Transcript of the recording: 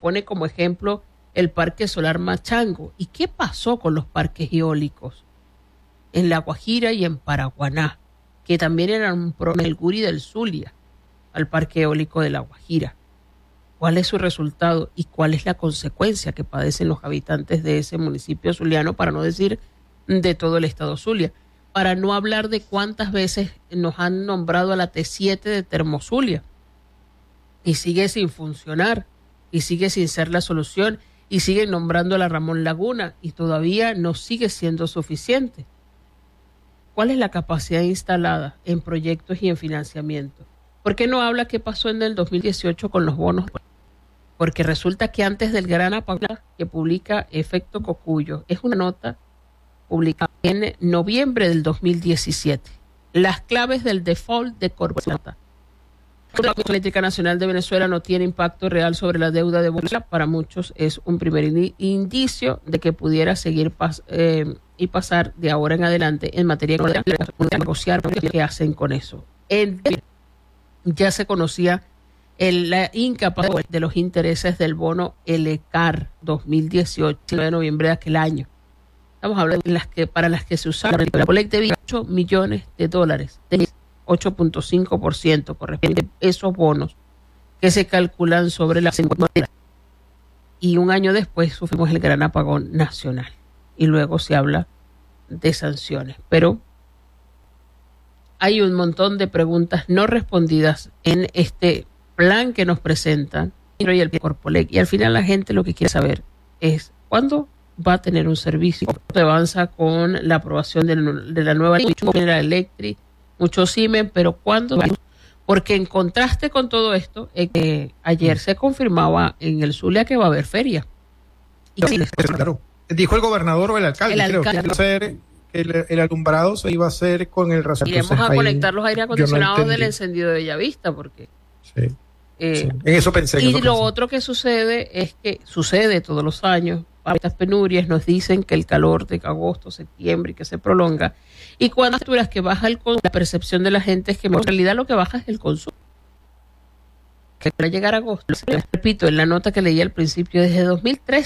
pone como ejemplo el Parque Solar Machango. ¿Y qué pasó con los parques eólicos en La Guajira y en Paraguaná, que también eran un problema del Guri del Zulia, al Parque Eólico de La Guajira? ¿Cuál es su resultado y cuál es la consecuencia que padecen los habitantes de ese municipio zuliano, para no decir de todo el estado Zulia? Para no hablar de cuántas veces nos han nombrado a la T7 de Termozulia y sigue sin funcionar, y sigue sin ser la solución, y siguen nombrando a la Ramón Laguna y todavía no sigue siendo suficiente. ¿Cuál es la capacidad instalada en proyectos y en financiamiento? ¿Por qué no habla qué pasó en el 2018 con los bonos? Porque resulta que antes del gran apagón que publica Efecto Cocuyo, es una nota publicada en noviembre del 2017, las claves del default de Corporación. La Comisión Eléctrica Nacional de Venezuela no tiene impacto real sobre la deuda de Venezuela. Para muchos es un primer indicio de que pudiera seguir y pasar de ahora en adelante en materia de negociar qué hacen con eso. Ya se conocía la incapacidad de los intereses del bono ELECAR 2018, de noviembre de aquel año. Estamos hablando de para las que se usaron la colecta de $8 millones, de 8.5% corresponde a esos bonos que se calculan sobre la 50. Y un año después sufrimos el gran apagón nacional. Y luego se habla de sanciones. Pero hay un montón de preguntas no respondidas en este plan que nos presentan y el Corpolec. Y al final la gente lo que quiere saber es cuándo va a tener un servicio. Se avanza con la aprobación de la nueva General Electric, mucho Siemens, pero ¿cuándo? Porque en contraste con todo esto, ayer se confirmaba en el Zulia que va a haber feria. Y claro. Dijo el gobernador o el alcalde, el alumbrado se iba a hacer con el racionamiento. Iremos a conectar los aire acondicionados del encendido de Bellavista, porque... Sí. En eso pensé. Y lo otro que sucede es que sucede todos los años. Estas penurias nos dicen que el calor de agosto, septiembre y que se prolonga. Y cuando las que baja la percepción de la gente es que en realidad lo que baja es el consumo. Que para llegar a agosto, repito, en la nota que leí al principio, desde 2003